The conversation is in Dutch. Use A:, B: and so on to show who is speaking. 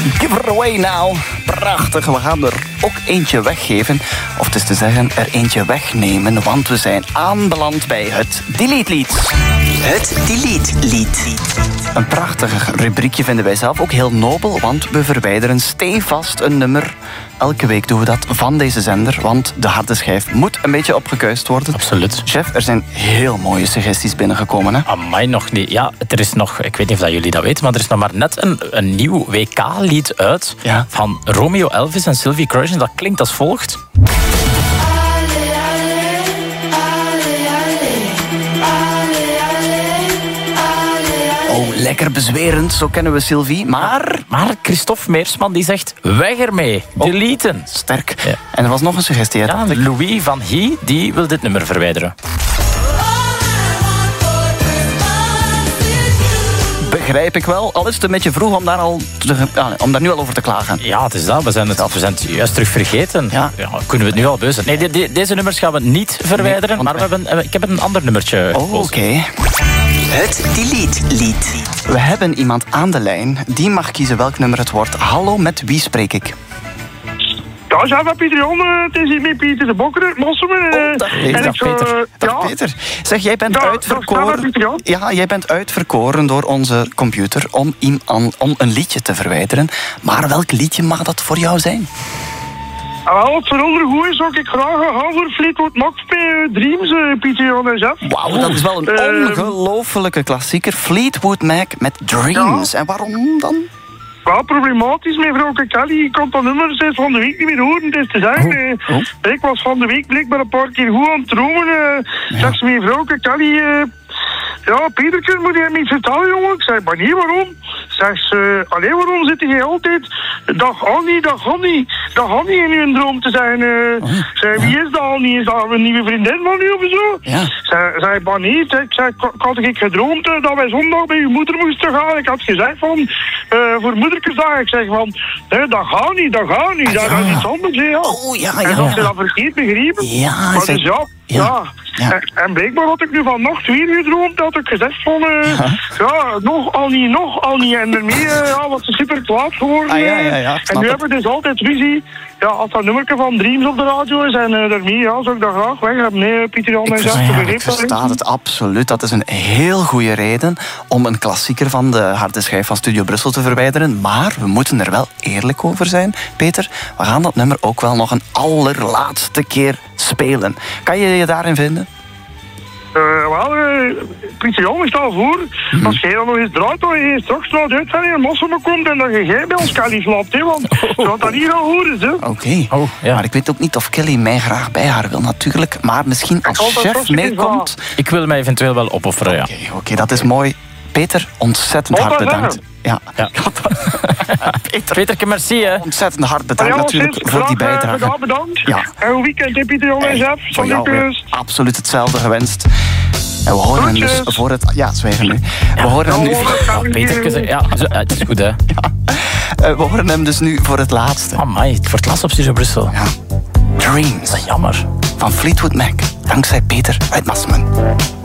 A: Give her away now. Prachtig, we gaan er ook eentje weggeven. Of het is te zeggen, er eentje wegnemen. Want we zijn aanbeland bij het Delete-lied.
B: Het Delete-lied.
A: Een prachtig rubriekje vinden wij zelf ook heel nobel. Want we verwijderen stevast een nummer. Elke week doen we dat van deze zender. Want de harde schijf moet een beetje opgekuist worden.
C: Absoluut.
A: Chef, er zijn heel mooie suggesties binnengekomen. Hè?
C: Amai, nog niet. Ja, er is nog, ik weet niet of dat jullie dat weten, maar er is nog maar net een nieuw WK-lied uit van Romeo Elvis en Sylvie Croce. Dat klinkt als volgt.
A: Oh, lekker bezwerend, zo kennen we Sylvie. Maar
C: Christophe Meersman die zegt, weg ermee, deleten.
A: Sterk.
C: Ja.
A: En er was nog een suggestie.
C: Ja, Louis van Hy, die wil dit nummer verwijderen.
A: Begrijp ik wel, al is het een beetje vroeg om daar nu al over te klagen.
C: Ja, het is dat. We zijn het juist terug vergeten. Ja, kunnen we het nu al beuzen? Nee, deze nummers gaan we niet verwijderen, maar ik heb een ander nummertje gekozen.
A: Oké.
B: Het Delete-lied.
A: We hebben iemand aan de lijn. Die mag kiezen welk nummer het wordt. Hallo, met wie spreek ik?
D: Ja, zeg maar Pieter Jan, het is hier met Pieter de Bokker uit Mossum.
A: Dag Peter. Zeg, jij bent uitverkoren. Jij bent uitverkoren door onze computer om een liedje te verwijderen. Maar welk liedje mag dat voor jou zijn?
D: Wel, het veronder goed is, zou ik graag gaan voor Fleetwood Mac bij Dreams, Pieter Jan en Chef.
A: Wauw, dat is wel een ongelofelijke klassieker. Fleetwood Mac met Dreams. En waarom dan?
D: Wel problematisch, mijn vrouw Kelly. Ik kan dat nummer sinds van de week niet meer horen. Het is te zeggen, ik was van de week blijkbaar een paar keer goed aan het dromen. Zegt mijn vrouw Kelly... Ja, Petertje, moet je me iets vertellen, jongen? Ik zei, maar niet, waarom? Zegt ze, alleen waarom zit je altijd... Dat gaat niet in uw droom te zijn. Zei, wie is dat al niet? Is dat een nieuwe vriendin van u of zo?
A: Ja.
D: Zei, maar niet. Ik zei, had ik gedroomd dat wij zondag bij uw moeder moesten gaan. Ik had gezegd van, voor moederkesdag. Ik zeg van, dat gaat niet. Dat is iets anders, hè.
A: Oh, ja.
D: En dat ze dat verkeerd begrepen.
A: Ja,
D: maar dus ja. En blijkbaar had ik nu vannacht weer gedroomd dat ik gezegd van... nog al niet. En daarmee was ze super kwaad geworden. En nu hebben we dus altijd ruzie. Ja, als dat nummerke van Dreams op de radio is en daarmee zou ik dat graag weg hebben. Nee, Pieter Jan en Zes.
A: Ik versta het absoluut. Dat is een heel goede reden om een klassieker van de harde schijf van Studio Brussel te verwijderen. Maar we moeten er wel eerlijk over zijn, Peter. We gaan dat nummer ook wel nog een allerlaatste keer spelen. Kan je je daarin vinden?
D: Pieter Jan, ik stel voor, als jij dan nog eens draait, dat je straks naar de uitzending in Mossum komt en dat jij bij ons Kelly slaapt, hè, want je had dat niet gaan horen, hè.
A: Oké. Maar ik weet ook niet of Kelly mij graag bij haar wil, natuurlijk. Maar misschien als chef meekomt...
C: Ik wil mij eventueel wel opofferen,
A: Oké, dat is mooi. Peter, ontzettend hard bedankt. Ja.
C: Peter, merci, hè.
A: Ontzettend hard bedankt natuurlijk voor die bijdrage.
D: Bedankt. Ja. En hoe weekend, hè, Pieter Jan en Chef?
A: Voor jou absoluut hetzelfde gewenst. En we horen hem dus voor het... Ja, zwijgen nu. We horen hem nu...
C: Peter, het is goed, hè.
A: We horen hem dus nu voor het laatste.
C: Amai, voor het laatst op Studio Brussel.
A: Ja. Dreams.
C: Dat is jammer.
A: Van Fleetwood Mac. Dankzij Peter uit Massum.